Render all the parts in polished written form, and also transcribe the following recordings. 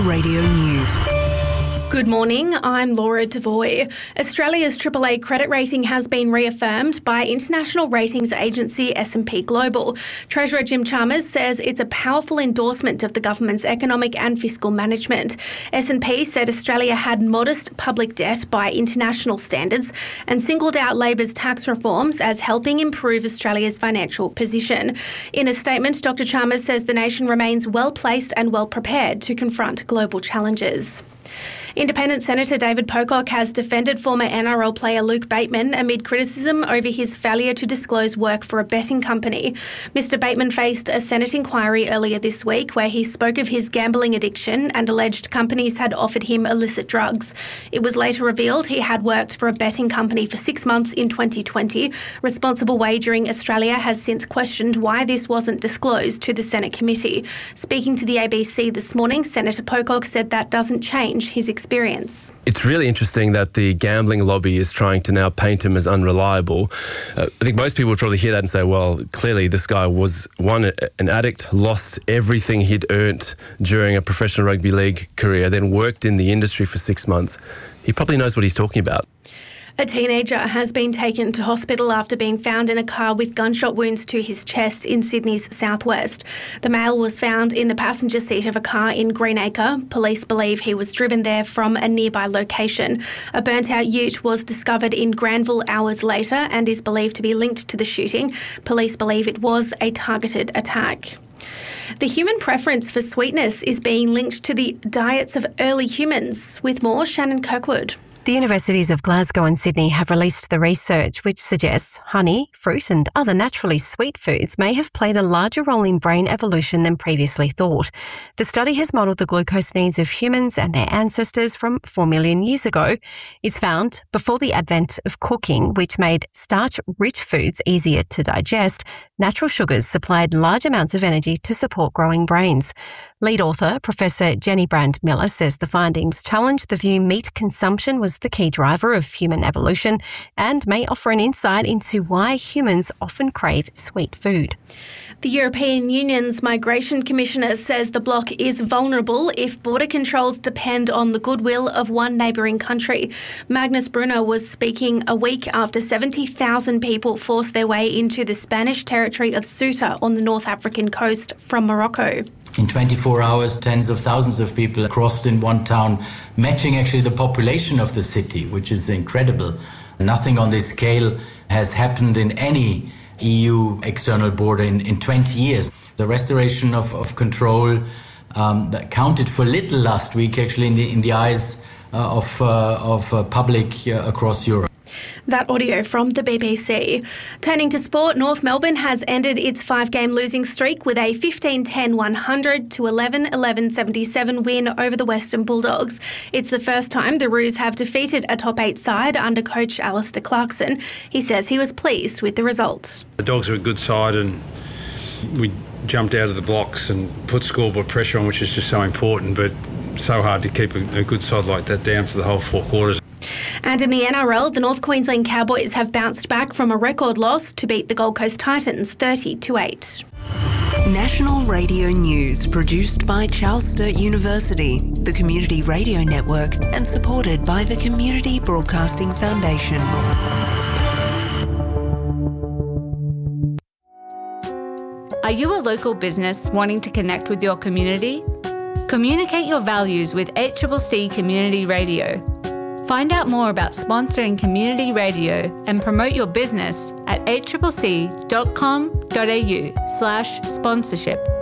Radio News. Good morning, I'm Laura Devoy. Australia's AAA credit rating has been reaffirmed by international ratings agency S&P Global. Treasurer Jim Chalmers says it's a powerful endorsement of the government's economic and fiscal management. S&P said Australia had modest public debt by international standards and singled out Labor's tax reforms as helping improve Australia's financial position. In a statement, Dr Chalmers says the nation remains well placed and well prepared to confront global challenges. Independent Senator David Pocock has defended former NRL player Luke Bateman amid criticism over his failure to disclose work for a betting company. Mr Bateman faced a Senate inquiry earlier this week where he spoke of his gambling addiction and alleged companies had offered him illicit drugs. It was later revealed he had worked for a betting company for 6 months in 2020. Responsible Wagering Australia has since questioned why this wasn't disclosed to the Senate committee. Speaking to the ABC this morning, Senator Pocock said that doesn't change his experience. It's really interesting that the gambling lobby is trying to now paint him as unreliable. I think most people would probably hear that and say, well, clearly this guy was, an addict, lost everything he'd earned during a professional rugby league career, then worked in the industry for 6 months. He probably knows what he's talking about. A teenager has been taken to hospital after being found in a car with gunshot wounds to his chest in Sydney's southwest. The male was found in the passenger seat of a car in Greenacre. Police believe he was driven there from a nearby location. A burnt-out ute was discovered in Granville hours later and is believed to be linked to the shooting. Police believe it was a targeted attack. The human preference for sweetness is being linked to the diets of early humans. With more, Shannon Kirkwood. The universities of Glasgow and Sydney have released the research which suggests honey, fruit and other naturally sweet foods may have played a larger role in brain evolution than previously thought. The study has modelled the glucose needs of humans and their ancestors from 4 million years ago. It's found before the advent of cooking, which made starch-rich foods easier to digest, natural sugars supplied large amounts of energy to support growing brains. Lead author, Professor Jenny Brand Miller, says the findings challenge the view meat consumption was the key driver of human evolution and may offer an insight into why humans often crave sweet food. The European Union's Migration Commissioner says the bloc is vulnerable if border controls depend on the goodwill of one neighbouring country. Magnus Brunner was speaking a week after 70,000 people forced their way into the Spanish territory of Ceuta on the North African coast from Morocco. In 24 hours, tens of thousands of people crossed in one town, matching actually the population of the city, which is incredible. Nothing on this scale has happened in any EU external border in 20 years. The restoration of control that counted for little last week, actually, in the eyes of public across Europe. That audio from the BBC. Turning to sport, North Melbourne has ended its 5-game losing streak with a 15-10-100 to 11-11-77 win over the Western Bulldogs. It's the first time the Roos have defeated a top 8 side under coach Alistair Clarkson. He says he was pleased with the result. The Dogs are a good side and we jumped out of the blocks and put scoreboard pressure on, which is just so important, but so hard to keep a good side like that down for the whole 4 quarters. And in the NRL, the North Queensland Cowboys have bounced back from a record loss to beat the Gold Coast Titans 30-8. National Radio News, produced by Charles Sturt University, the Community Radio Network, and supported by the Community Broadcasting Foundation. Are you a local business wanting to connect with your community? Communicate your values with ACCC Community Radio. Find out more about sponsoring community radio and promote your business at accc.com.au/sponsorship.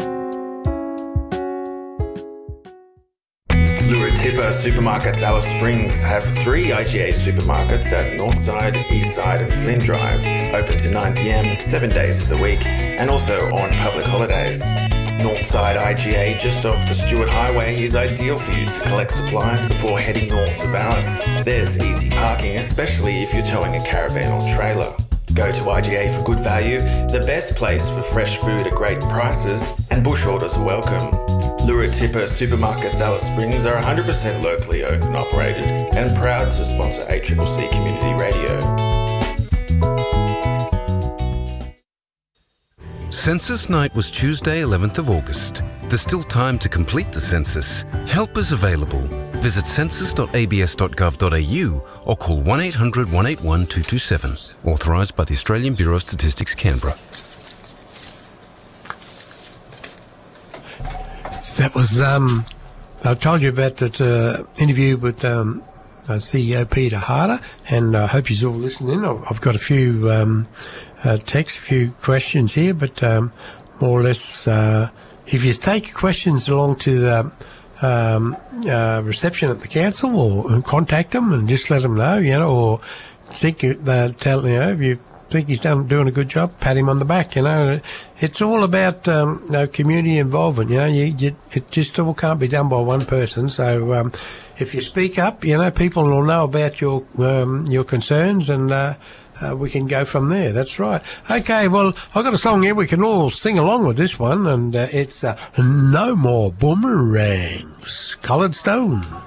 Luratipa Supermarkets Alice Springs have 3 IGA supermarkets at Northside, Eastside and Flynn Drive, open to 9 p.m, 7 days of the week, and also on public holidays. Northside IGA, just off the Stewart Highway, is ideal for you to collect supplies before heading north of Alice. There's easy parking, especially if you're towing a caravan or trailer. Go to IGA for good value, the best place for fresh food at great prices, and bush orders are welcome. Luratipa Supermarkets Alice Springs are 100% locally owned and operated and proud to sponsor ACCC Community Radio. Census night was Tuesday, 11th of August. There's still time to complete the census. Help is available. Visit census.abs.gov.au or call 1800 181 227. Authorised by the Australian Bureau of Statistics, Canberra. That was, I told you about that interview with CEO Peter Harder, and I hope you're all listening. I've got a few texts, a few questions here, but more or less, if you take your questions along to the reception at the council, or contact them and just let them know, or think if you think he's doing a good job, pat him on the back. It's all about community involvement. It just all can't be done by one person. So if you speak up, people will know about your concerns, and we can go from there. That's right. Okay, well, I've got a song here. We can all sing along with this one, and it's No More Boomerangs, Coloured Stone.